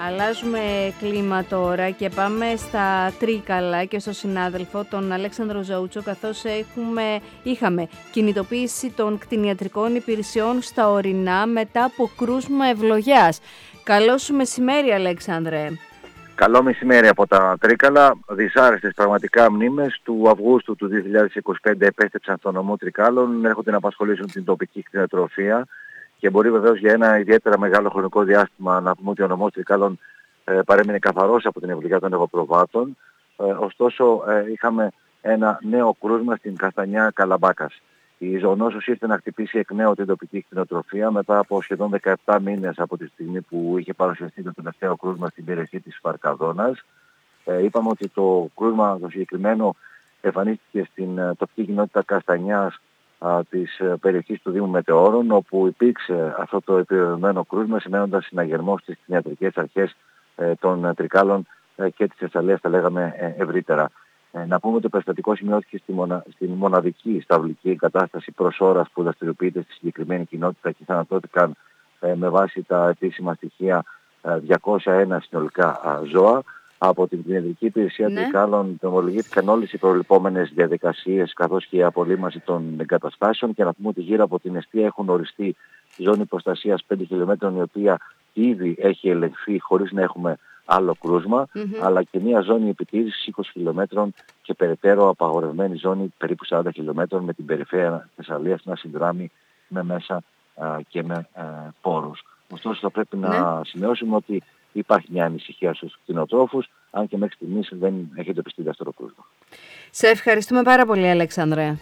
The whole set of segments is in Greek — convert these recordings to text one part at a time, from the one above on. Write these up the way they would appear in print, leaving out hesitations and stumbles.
Αλλάζουμε κλίμα τώρα και πάμε στα Τρίκαλα και στο συνάδελφο τον Αλέξανδρο Ζαούτσο, καθώς είχαμε κινητοποίηση των κτηνιατρικών υπηρεσιών στα ορεινά μετά από κρούσμα ευλογιάς. Καλό σου μεσημέρι, Αλέξανδρε. Καλό μεσημέρι από τα Τρίκαλα. Δυσάρεστες πραγματικά μνήμες του Αυγούστου του 2025 επέστρεψαν στο νομό Τρικάλων, έρχονται να απασχολήσουν την τοπική κτηνοτροφία και μπορεί βεβαίως για ένα ιδιαίτερα μεγάλο χρονικό διάστημα να πούμε ότι ο νομός Τρικάλων παρέμεινε καθαρός από την ευλογιά των εγωπροβάτων. Ωστόσο είχαμε ένα νέο κρούσμα στην Καστανιά Καλαμπάκας. Η ζωονόσος ήρθε να χτυπήσει εκ νέου την τοπική κτηνοτροφία μετά από σχεδόν 17 μήνες από τη στιγμή που είχε παρουσιαστεί το τελευταίο κρούσμα στην περιοχή της Φαρκαδόνας. Είπαμε ότι το κρούσμα το συγκεκριμένο εμφανίστηκε στην τοπική κοινότητα Καστανιάς της περιοχής του Δήμου Μετεώρων, όπου υπήρξε αυτό το επιβεβαιωμένο κρούσμα, σημαίνοντας συναγερμό στις κτηνιατρικές αρχές των Τρικάλων και της Θεσσαλίας, τα λέγαμε ευρύτερα. Να πούμε ότι το περιστατικό σημειώθηκε στη μοναδική σταυλική εγκατάσταση προς ώρας που δραστηριοποιείται στη συγκεκριμένη κοινότητα και θανατώθηκαν με βάση τα επίσημα στοιχεία 201 συνολικά ζώα. Από την κτηνιατρική υπηρεσία Τρικάλων ομολογήθηκαν όλες οι προβλεπόμενες διαδικασίες καθώς και η απολύμαση των εγκαταστάσεων, και να πούμε ότι γύρω από την εστία έχουν οριστεί ζώνη προστασίας 5 χιλιόμετρων, η οποία ήδη έχει ελεγχθεί χωρίς να έχουμε άλλο κρούσμα, αλλά και μια ζώνη επιτήρησης 20 χιλιόμετρων και περαιτέρω απαγορευμένη ζώνη περίπου 40 χιλιόμετρων, με την περιφέρεια Θεσσαλίας να συνδράμει με μέσα και με πόρους. Ωστόσο θα πρέπει να σημειώσουμε ότι υπάρχει μια ανησυχία στους κτηνοτρόφους, αν και μέχρι στιγμής δεν έχει εντοπιστεί δεύτερο κρούσμα. Σε ευχαριστούμε πάρα πολύ, Αλέξανδρε.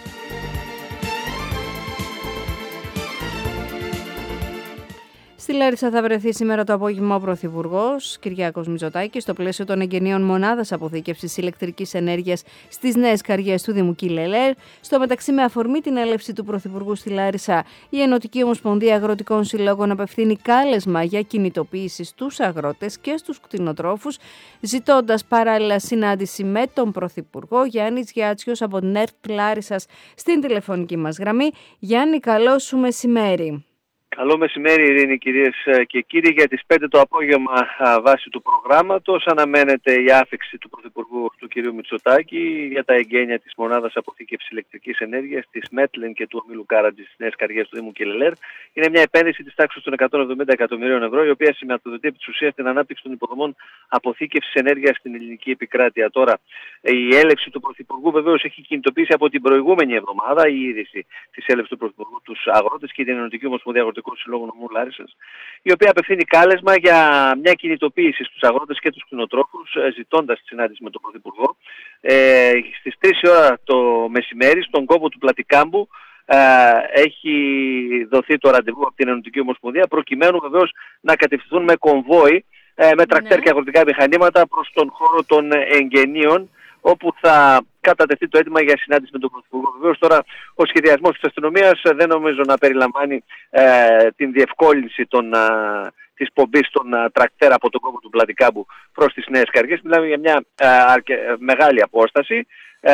Στη Λάρισα θα βρεθεί σήμερα το απόγευμα ο Πρωθυπουργός Κυριάκος Μητσοτάκης στο πλαίσιο των εγγενείων μονάδας αποθήκευσης ηλεκτρικής ενέργειας στις νέες καριές του Δήμου Κιλελέρ. Στο μεταξύ, με αφορμή την έλευση του Πρωθυπουργού στη Λάρισα, η Ενωτική Ομοσπονδία Αγροτικών Συλλόγων απευθύνει κάλεσμα για κινητοποίηση στους αγρότες και στους κτηνοτρόφους, ζητώντας παράλληλα συνάντηση με τον Πρωθυπουργό. Γιάννης Γιάτσιος από την ΕΡΤ Λάρισσας στην τηλεφωνική μας γραμμή. Γιάννη, καλό σου μεσημέρι. Καλό μεσημέρι, Ειρήνη, κυρίες και κύριοι. Για τις 5 το απόγευμα βάσει του προγράμματος αναμένεται η άφιξη του Πρωθυπουργού του κ. Μητσοτάκη για τα εγγένεια της μονάδας αποθήκευσης ηλεκτρικής ενέργειας της Μέτλεν και του ομίλου Κάρατζη στις νέες καριές του Δήμου Κιλελέρ. Είναι μια επένδυση της τάξης των 170 εκατομμυρίων ευρώ, η οποία σηματοδοτεί επί της ουσίας την ανάπτυξη των υποδομών αποθήκευσης ενέργειας στην ελληνική επικράτεια. Τώρα, η έλευση του Πρωθυπουργού βεβαίως έχει κινητοποιήσει από την προηγούμενη εβδομάδα η είδηση της έλευσης του Πρωθυπουργού τους αγρότες και την Ενωτική Ομοσπονδία Αγροτικών Συλλόγων νομού Λάρισσας, η οποία απευθύνει κάλεσμα για μια κινητοποίηση στους αγρότες και τους κτηνοτρόφους, ζητώντας τη συνάντηση με τον Πρωθυπουργό στις 3 η ώρα το μεσημέρι στον κόπο του Πλατικάμπου. Έχει δοθεί το ραντεβού από την Ενωτική Ομοσπονδία, προκειμένου βεβαίως να κατευθυνθούν με κομβόι με τρακτέρ και αγροτικά μηχανήματα προς τον χώρο των εγγενείων, όπου θα κατατεθεί το αίτημα για συνάντηση με τον Πρωθυπουργό. Βεβαίως τώρα ο σχεδιασμός της αστυνομίας δεν νομίζω να περιλαμβάνει την διευκόλυνση της πομπής των τρακτέρ από τον κόπο του Πλατικάμπου προς τις νέες καριές. Μιλάμε για μια μεγάλη απόσταση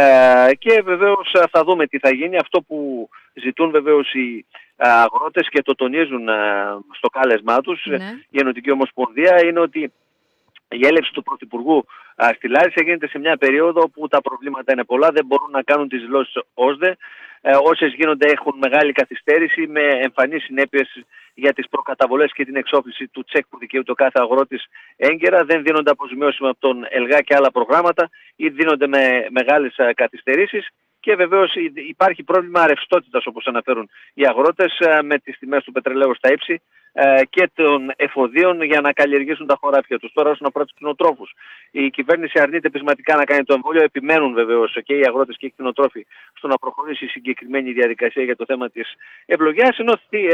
και βεβαίως θα δούμε τι θα γίνει. Αυτό που ζητούν βεβαίως οι αγρότες και το τονίζουν στο κάλεσμά τους η Ενωτική Ομοσπονδία είναι ότι η έλευση του Πρωθυπουργού στη Λάρισα γίνεται σε μια περίοδο που τα προβλήματα είναι πολλά, δεν μπορούν να κάνουν τις δηλώσεις ΩΣΔΕ. Όσες γίνονται έχουν μεγάλη καθυστέρηση με εμφανείς συνέπειες για τις προκαταβολές και την εξόφληση του τσεκ που δικαιούται ο κάθε αγρότης έγκαιρα. Δεν δίνονται αποζημιώσεις από τον ΕΛΓΑ και άλλα προγράμματα ή δίνονται με μεγάλες καθυστερήσεις. Και βεβαίως υπάρχει πρόβλημα ρευστότητας, όπως αναφέρουν οι αγρότες, με τις τιμές του πετρελαίου στα ύψη και των εφοδίων για να καλλιεργήσουν τα χωράφια τους. Τώρα, όσον αφορά τους κτηνοτρόφους, η κυβέρνηση αρνείται πεισματικά να κάνει το εμβόλιο. Επιμένουν βεβαίως και οι αγρότες και οι κτηνοτρόφοι στο να προχωρήσει η συγκεκριμένη διαδικασία για το θέμα της ευλογιάς, ενώ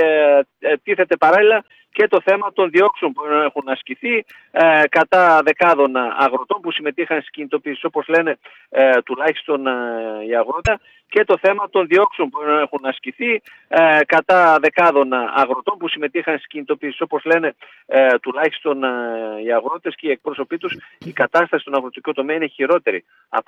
τίθεται παράλληλα και το θέμα των διώξεων που έχουν ασκηθεί κατά δεκάδων αγροτών που συμμετείχαν στις κινητοποίησεις, όπως λένε τουλάχιστον οι αγρότες, και το θέμα των διώξεων που έχουν ασκηθεί κατά δεκάδων αγροτών που συμμετείχαν στις κινητοποίησεις, όπως λένε τουλάχιστον οι αγρότες και οι εκπρόσωποι τους. Η κατάσταση στον αγροτικό τομέα είναι χειρότερη από